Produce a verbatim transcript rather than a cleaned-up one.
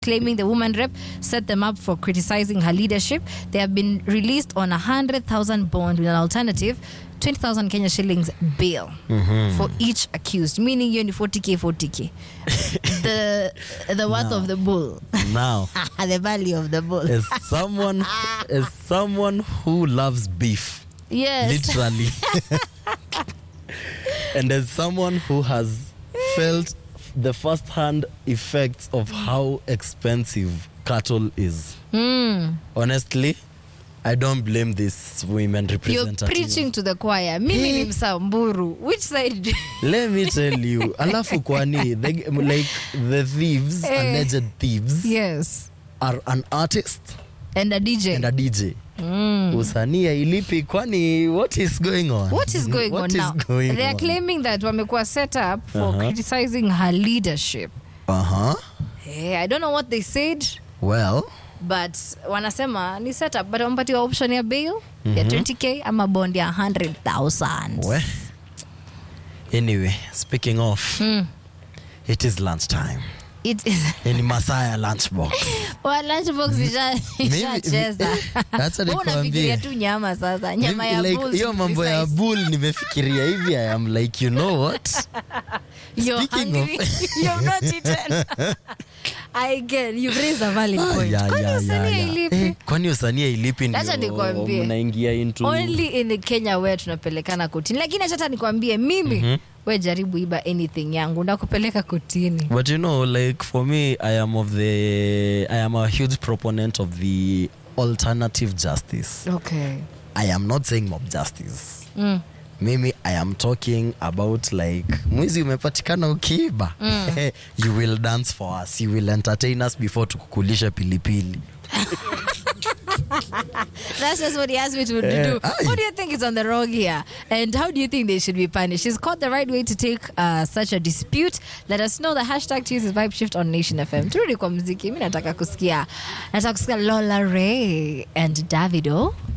claiming the woman rep set them up for criticizing her leadership. They have been released on a one hundred thousand bond with an alternative twenty thousand Kenya shillings bail mm-hmm. for each accused, meaning you only forty K, forty K. the the worth now, of the bull. Now, the value of the bull. As someone, as someone who loves beef, yes, literally, and as someone who has felt the first-hand effects of how expensive cattle is. Mm. Honestly, I don't blame these women representatives. You're preaching to the choir. Mimi ni Msamburu. Which side? Let me tell you. Alafu kwani, they, like the thieves, eh. alleged thieves, yes, are an artist and a D J. And a D J. Mm. Usania ilipi kwani, what is going on? What is going what on is now? Going they are on? claiming that wamekuwa set up for uh-huh. criticizing her leadership. Uh-huh. Hey, I don't know what they said. Well, but wanasema ni set up, but wampatiwa option ya bail mm-hmm. ya twenty K ama bond ya one hundred thousand. Well, anyway, speaking of, mm. it is lunchtime. It is in Masaya lunchbox. Wa lunchbox ishacheza. That's what unafikiria tu nyama sasa, nyama ya like, bull. Hiyo mambo ya bull nimefikiria hivi. I am like, you know what? You're Speaking hungry. of You've not eaten. I get, you've raised a valid ah, point. yeah, Kwani yeah, usania yeah, yeah. ilipi? Eh, kwani usania ilipi Acha nikwambie. Mnaingia into only in Kenya where tunapelekana kotini. Lakini acha nikwambie mimi mm-hmm. we jaribu iba anything yangu ndakupeleka kotini. But you know, like for me, I am of the I am a huge proponent of the alternative justice. Okay. I am not saying mob justice. Mm. Mimi, I am talking about like mwizi umepatikana ukiiba. Mm. You will dance for us. You will entertain us before tukukulisha pilipili. That's just what he asked me to uh, do. Aye. What do you think is on the wrong here? And how do you think they should be punished? She's caught the right way to take uh, such a dispute. Let us know. The hashtag to use is Vibe Shift on Nation F M. Turudi kwa muziki. Mimi nataka kusikia. Nataka kusikia Lola Ray and Davido.